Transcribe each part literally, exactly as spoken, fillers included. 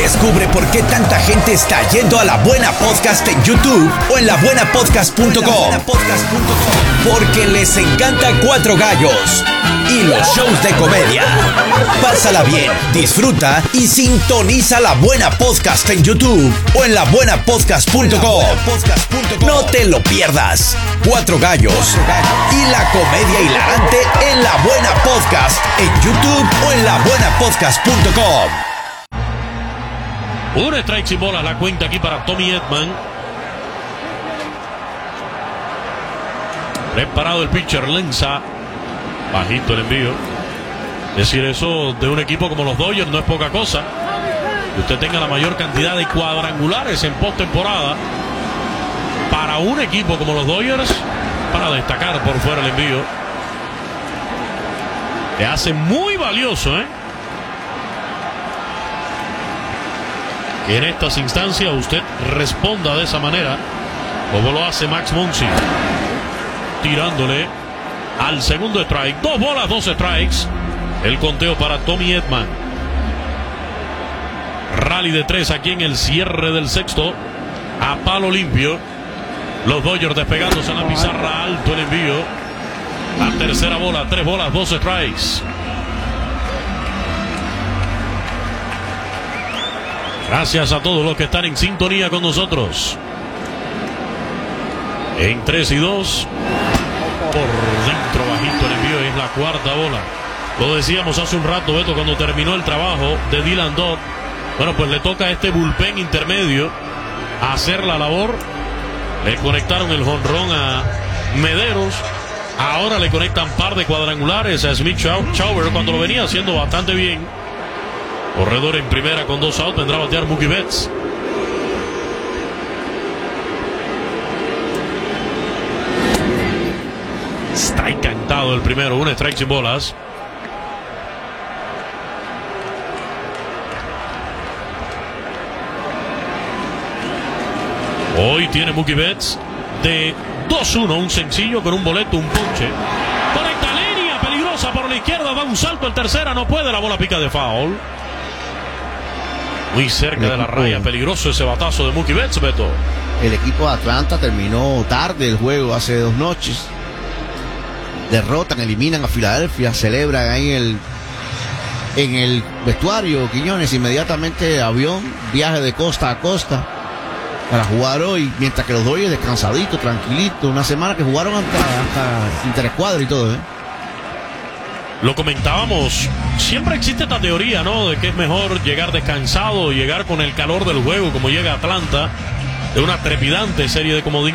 Descubre por qué tanta gente está yendo a La Buena Podcast en YouTube o en la buena podcast punto com. Porque les encanta Cuatro Gallos y los shows de comedia. Pásala bien, disfruta y sintoniza La Buena Podcast en YouTube o en la buena podcast punto com. No te lo pierdas. Cuatro Gallos y la comedia hilarante en La Buena Podcast en YouTube o en la buena podcast punto com. Un strike sin bola, la cuenta aquí para Tommy Edman. Preparado el pitcher, Lenza. Bajito el envío. Decir eso de un equipo como los Dodgers no es poca cosa. Que usted tenga la mayor cantidad de cuadrangulares en postemporada. Para un equipo como los Dodgers, para destacar por fuera el envío. Le hace muy valioso, ¿eh? Que en estas instancias usted responda de esa manera, como lo hace Max Muncy. Tirándole al segundo strike. Dos bolas, dos strikes. El conteo para Tommy Edman. Rally de tres aquí en el cierre del sexto. A palo limpio. Los Dodgers despegándose en la pizarra. Alto el envío. La tercera bola, tres bolas, dos strikes. Gracias a todos los que están en sintonía con nosotros. En tres y dos. Por dentro, bajito el envío. Es la cuarta bola. Lo decíamos hace un rato, Beto, cuando terminó el trabajo de Dylan Dodd. Bueno, pues le toca a este bullpen intermedio hacer la labor. Le conectaron el jonrón a Mederos. Ahora le conectan par de cuadrangulares a Smith Schauber cuando lo venía haciendo bastante bien. Corredor en primera con dos outs. Vendrá a batear Mookie Betts. Está encantado el primero. Un strike sin bolas. Hoy tiene Mookie Betts de dos uno. Un sencillo con un boleto, un ponche. Conecta línea peligrosa por la izquierda. Da un salto el tercera. No puede. La bola pica de foul. Muy cerca de la raya, peligroso ese batazo de Mookie Betts, Beto. El equipo de Atlanta terminó tarde el juego hace dos noches. Derrotan, eliminan a Filadelfia, celebran ahí en el, en el vestuario Quiñones, inmediatamente avión, viaje de costa a costa para jugar hoy, mientras que los Dodgers descansaditos, tranquilitos, una semana que jugaron hasta, hasta interescuadra y todo, ¿eh? Lo comentábamos, siempre existe esta teoría, ¿no? De que es mejor llegar descansado, llegar con el calor del juego, como llega Atlanta, de una trepidante serie de comodín.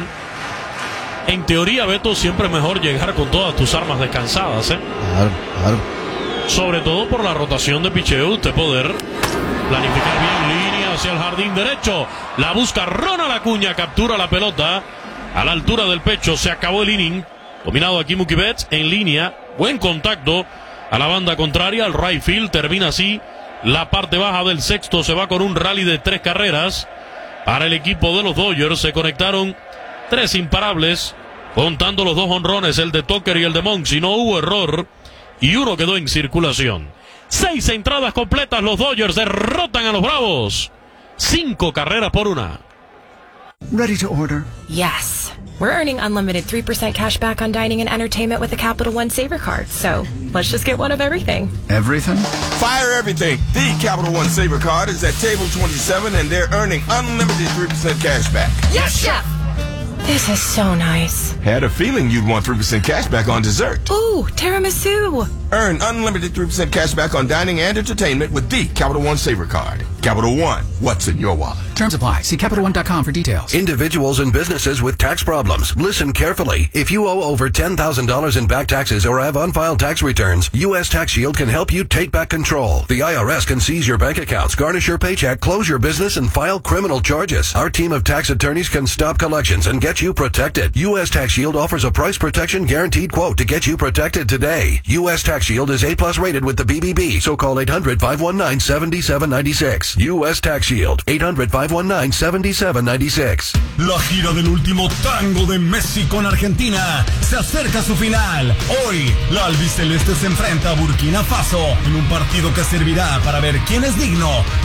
En teoría, Beto, siempre es mejor llegar con todas tus armas descansadas, ¿eh? Claro, claro. Sobre todo por la rotación de picheo, usted poder planificar bien línea hacia el jardín derecho. La busca Ronald Acuña, captura la pelota a la altura del pecho. Se acabó el inning. Dominado aquí Mookie Betts en línea. Buen contacto a la banda contraria, al right field. Termina así la parte baja del sexto. Se va con un rally de tres carreras para el equipo de los Dodgers. Se conectaron tres imparables, contando los dos honrones, el de Tucker y el de Muncy. No hubo error y uno quedó en circulación. Seis entradas completas. Los Dodgers derrotan a los Bravos. Cinco carreras por una. Ready to order? Yes. We're earning unlimited three percent cash back on dining and entertainment with the Capital One Saver Card. So let's just get one of everything. Everything? Fire everything. The Capital One Saver Card is at table twenty-seven and they're earning unlimited three percent cash back. Yes, Chef! This is so nice. Had a feeling you'd want three percent cash back on dessert. Ooh, tiramisu. Earn unlimited three percent cash back on dining and entertainment with the Capital One Saver Card. Capital One, what's in your wallet? Terms apply. See Capital One dot com for details. Individuals and businesses with tax problems. Listen carefully. If you owe over ten thousand dollars in back taxes or have unfiled tax returns, U S Tax Shield can help you take back control. The I R S can seize your bank accounts, garnish your paycheck, close your business, and file criminal charges. Our team of tax attorneys can stop collections and get you protected. U S Tax Shield offers a price protection guaranteed quote to get you protected today. U S Tax Shield is A plus rated with the B B B, so call eight hundred, five one nine, seven seven nine six. U S Tax Shield, eight hundred, five one nine, seven seven nine six. La gira del último tango de Messi con Argentina se acerca a su final. Hoy, la albiceleste se enfrenta a Burkina Faso en un partido que servirá para ver quién es digno